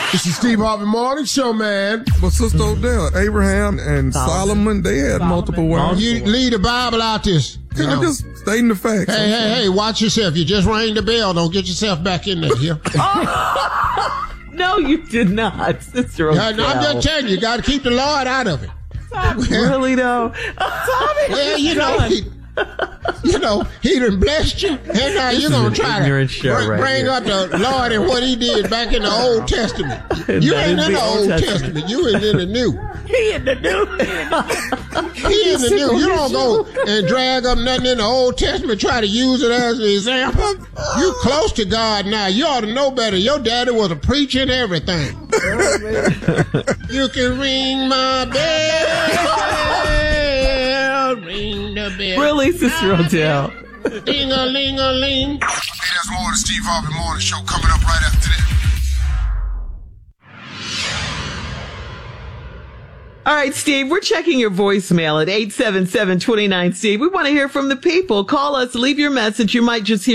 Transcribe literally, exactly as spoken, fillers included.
It's the Steve Harvey Morning Show, man. But Sister Odell, Abraham and Solomon, Solomon they had Solomon. multiple wives. You leave the Bible out this. You I'm know. just stating the facts. Hey, hey, hey, watch yourself. You just rang the bell. Don't get yourself back in there here. No, you did not, Sister Odell. Yeah, I'm just telling you, you got to keep the Lord out of it. Well, really, though? Tommy, well, you know, he, you know, he done blessed you, and now you're going to try to bring, right bring up the Lord and what he did back in the Old Testament. You ain't in the Old Testament. Testament. You ain't in the New. He in the New. He in the New. You don't go and drag up nothing in the Old Testament, try to use it as an example. You close to God now. You ought to know better. Your daddy was a preacher and everything. You can ring my bell, ring the bell. Really, Sister Odell? Ding-a-ling-a-ling. Hey, there's more of the Steve Harvey Morning Show coming up right after this. All right, Steve, we're checking your voicemail at eight seven seven, two nine, Steve. We want to hear from the people. Call us, leave your message. You might just hear